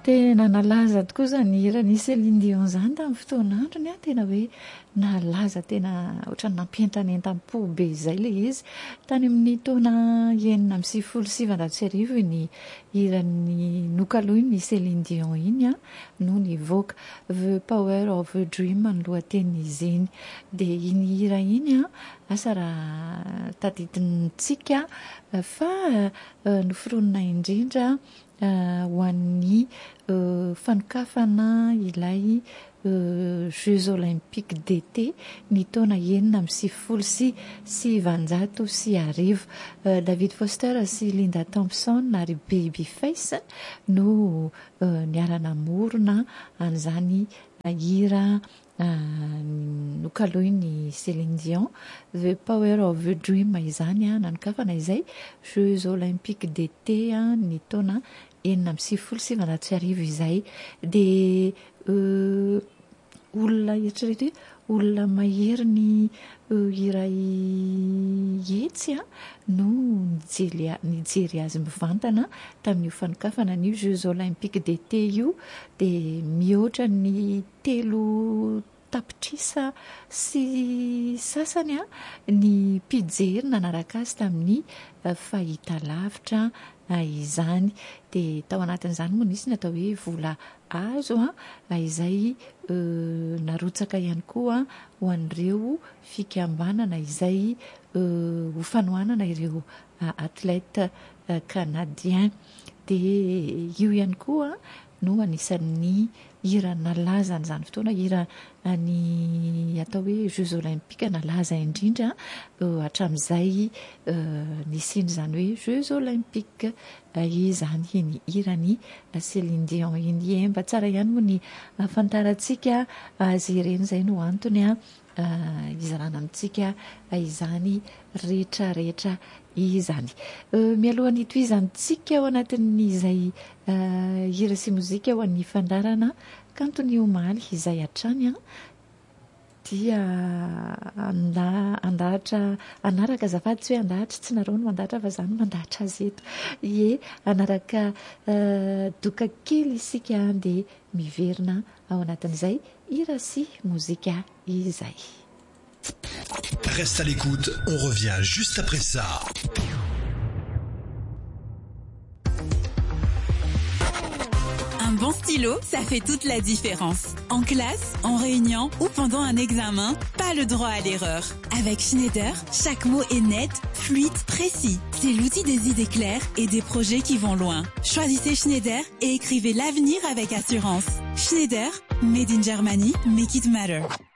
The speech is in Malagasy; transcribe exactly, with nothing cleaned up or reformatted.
Tena nalaza tokoa zany hira ny Céline Dion zany tamin'ny fotoan'androny a, tena hoe nalaza tena ohatrany nampientanentam-po be izay le izy. Tany amin'ny taona enina amby sivifolo sy sivinjato sy arivo ny hiran'ny nokaloiny Céline Dion iny a no nivoaka. The Power of a Dream ny lohatenin'izy iny. Dia iny hira iny a asa raha tadidintsika fa uh, noforonina indrindra Uh, ho an'ny uh, fanokafana ilay uh, Jeux olympiques d'été ny taona enina amby sivifolo sy sivinjato sy arivo. uh, David Foster sy Linda Thompson ary Babyface no uh, niara-namorona an'izany uh, hira Uh, nokaloiny Céline Dion. The Power of a Dream izany a nanokafana izay Jeux olympiques d'été ny taona enina amby sivifolo sy sivinjato sy arivo izay. De uh, olona eritreretra olona mahery ny uh, hira etsy a no nijery nijery azy mivantana tamin'io fanokafana ny Jeux olympiques d'été io. De mihoatra ny telo tapitrisa sy sasany a ny mpijery nanaraka azy tamin'ny uh, fahitalavitra uh, izany. De tao anatin'izany moa nisy ny atao hoe vola azo a izay uh, narotsaka ihany koa ho an'ireo fikambanana izay uh, ho fanohanana ireo uh, athlète uh, canadien. De io ihany koa no anisan'ny hira nalaza n'izany fotoana, hira ny atao hoe Jeux olympiques nalaza indrindra uh, hatramin'izay uh, nisiny izany hoe Jeux olympiques uh, izany ny hirany uh, Céline Dion iny. Emba tsara ihany moa ny afantarantsika azy ireny, izay no antony a uh, izarana amintsika uh, izany rehetra rehetra izany. Uh, mialohan'ny tohizantsika ao anatin'izay uh, hira sy mozika ho an'ny fandarana kanto ny omaly izay hatrany a dia anda, andahatra anaraka azafady tsy hoe andahatra tsy nareo no mandahatra fa zany mandahatra azy eto. Ie, anaraka uh, doka kely isika dia miverina ao anatin'izay hira sy mozika izay. Reste à l'écoute, on revient juste après ça. Un bon stylo, ça fait toute la différence. En classe, en réunion ou pendant un examen, pas le droit à l'erreur. Avec Schneider, chaque mot est net, fluide, précis. C'est l'outil des idées claires et des projets qui vont loin. Choisissez Schneider et écrivez l'avenir avec assurance. Schneider, made in Germany, make it matter.